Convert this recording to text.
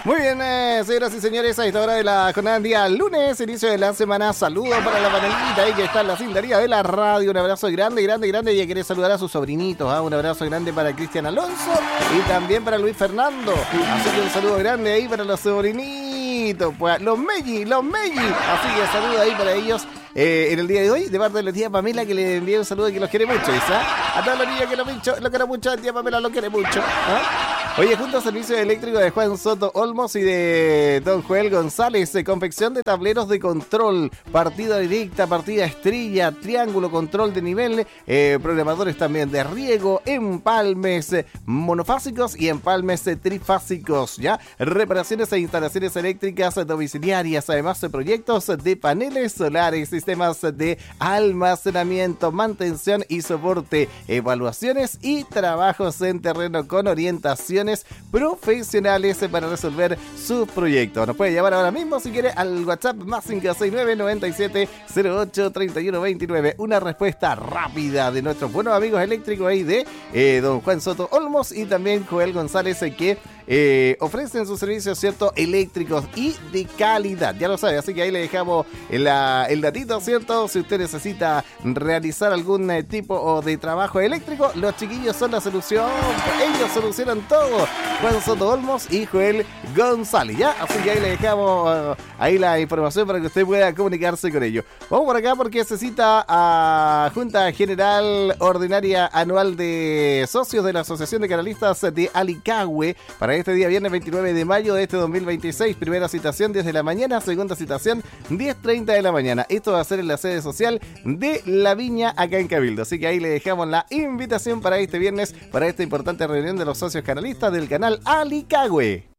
Muy bien, señoras y señores, a esta hora de la jornada del día lunes, inicio de la semana, saludos para la panelita ahí que está en la sintonía de la radio, un abrazo grande, y ya quiere saludar a sus sobrinitos, un abrazo grande para Cristian Alonso y también para Luis Fernando, así que un saludo grande ahí para los sobrinitos, pues los Melli, así que saludo ahí para ellos. En el día de hoy, de parte de la tía Pamela, que le envía un saludo y que los quiere mucho, ¿sabes? A todos los niños que lo quiero mucho, la tía Pamela lo quiere mucho. Oye, junto al servicio eléctrico de Juan Soto Olmos y de don Joel González, confección de tableros de control, partida directa, partida estrella, triángulo, control de nivel, programadores también de riego, empalmes monofásicos y empalmes trifásicos, ¿ya? Reparaciones e instalaciones eléctricas domiciliarias, además de proyectos de paneles solares, sistemas de almacenamiento, mantención y soporte, evaluaciones y trabajos en terreno con orientaciones profesionales para resolver sus proyectos. Nos puede llamar ahora mismo si quiere al WhatsApp más 569 97 08 31 29. Una respuesta rápida de nuestros buenos amigos eléctricos ahí de don Juan Soto Olmos y también Joel González que ofrecen sus servicios, ¿cierto? Eléctricos y de calidad, ya lo sabe, así que ahí le dejamos el datito, ¿cierto? Si usted necesita realizar algún tipo de trabajo eléctrico, los chiquillos son la solución, ellos solucionan todo, Juan Soto Olmos y Joel González, ¿ya? Así que ahí le dejamos ahí la información para que usted pueda comunicarse con ellos. Vamos por acá porque se cita a Junta General Ordinaria Anual de Socios de la Asociación de Canalistas de Alicagüe para este día viernes 29 de mayo de este 2026. Primera citación 10 de la mañana, segunda citación 10:30 de la mañana. Esto va a ser en la sede social de La Viña acá en Cabildo. Así que ahí le dejamos la invitación para este viernes, para esta importante reunión de los socios canalistas del canal Alicagüe.